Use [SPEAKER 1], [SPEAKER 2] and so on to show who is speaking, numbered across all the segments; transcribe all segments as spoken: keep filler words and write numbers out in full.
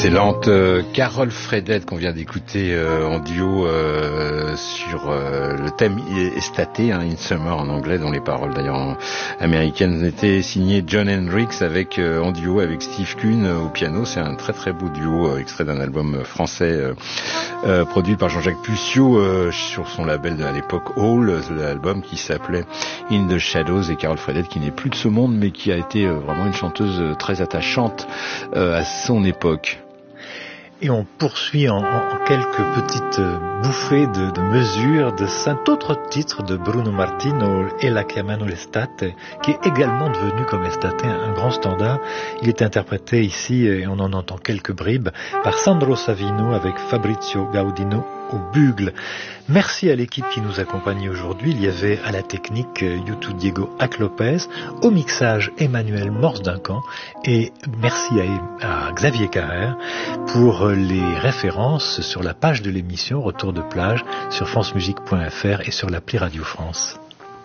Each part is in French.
[SPEAKER 1] Excellente euh, Carol Fredette qu'on vient d'écouter euh, en duo euh, sur euh, le thème estaté, hein, In Summer en anglais, dont les paroles d'ailleurs américaines étaient signées John Hendricks avec euh, en duo avec Steve Kuhn euh, au piano. C'est un très très beau duo euh, extrait d'un album français euh, euh, produit par Jean-Jacques Puciot euh, sur son label de, à l'époque Hall, l'album qui s'appelait In the Shadows, et Carol Fredette qui n'est plus de ce monde mais qui a été euh, vraiment une chanteuse euh, très attachante euh, à son époque.
[SPEAKER 2] Et on poursuit en, en quelques petites bouffées de, de mesures de cet autre titre de Bruno Martino, E la chiamano l'estate, qui est également devenu comme estate un, un grand standard. Il est interprété ici, et on en entend quelques bribes, par Sandro Savino avec Fabrizio Gaudino au bugle. Merci à l'équipe qui nous accompagne aujourd'hui. Il y avait à la technique YouTube Diego Aclopez, au mixage Emmanuel Morse-Duncan, et merci à, à Xavier Carrère pour les références sur la page de l'émission Retour de plage sur francemusique point f r et sur l'appli Radio France.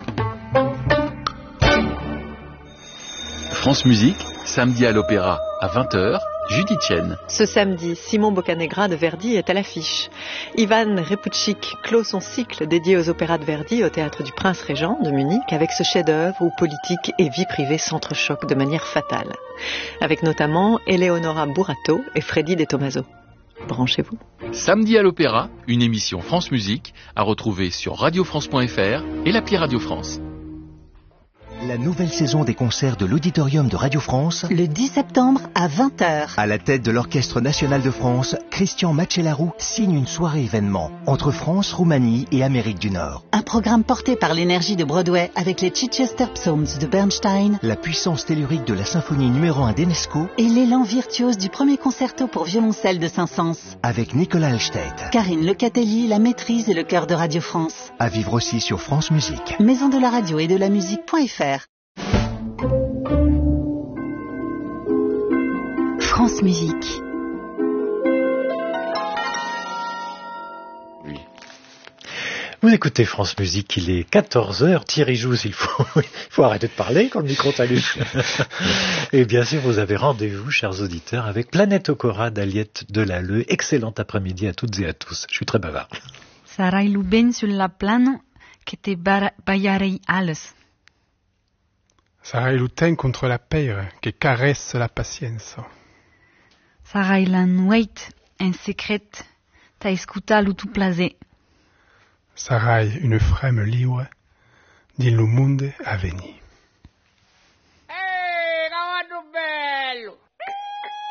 [SPEAKER 3] France Musique, samedi à l'Opéra à vingt heures, Judith Chen.
[SPEAKER 4] Ce samedi, Simon Boccanegra de Verdi est à l'affiche. Ivan Repucik clôt son cycle dédié aux opéras de Verdi au Théâtre du Prince-Régent de Munich avec ce chef-d'œuvre où politique et vie privée s'entrechoquent de manière fatale. Avec notamment Eleonora Burato et Freddy De Tomaso. Branchez-vous.
[SPEAKER 3] Samedi à l'Opéra, une émission France Musique à retrouver sur radio france point f r et l'appli Radio France.
[SPEAKER 5] La nouvelle saison des concerts de l'Auditorium de Radio France.
[SPEAKER 6] Le dix septembre à vingt heures.
[SPEAKER 5] À la tête de l'Orchestre National de France, Christian Macellaro signe une soirée événement entre France, Roumanie et Amérique du Nord.
[SPEAKER 6] Un programme porté par l'énergie de Broadway avec les Chichester Psalms de Bernstein,
[SPEAKER 5] la puissance tellurique de la symphonie numéro un d'Enesco
[SPEAKER 6] et l'élan virtuose du premier concerto pour violoncelle de Saint-Saëns.
[SPEAKER 5] Avec Nicolas Hallstedt,
[SPEAKER 6] Karine Lecatellier, la maîtrise et le chœur de Radio France.
[SPEAKER 5] À vivre aussi sur France Musique.
[SPEAKER 6] Maison de la radio et de la musique.fr. France Musique.
[SPEAKER 2] Oui. Vous écoutez France Musique, il est quatorze heures. Thierry Jousse, il faut, il faut arrêter de parler quand le micro t'allume. Et bien sûr, vous avez rendez-vous, chers auditeurs, avec Planète Okora d'Aliette Delalleux. Excellent après-midi à toutes et à tous. Je suis très bavard.
[SPEAKER 7] Sarai luben sulla plano que te baiarei alles.
[SPEAKER 8] Sarai lutin contre la peur qui caresse la patience.
[SPEAKER 7] Sarai la nuit en secret ta escuta lu tu plaisir.
[SPEAKER 8] Sarai une frame libre din le monde à venir.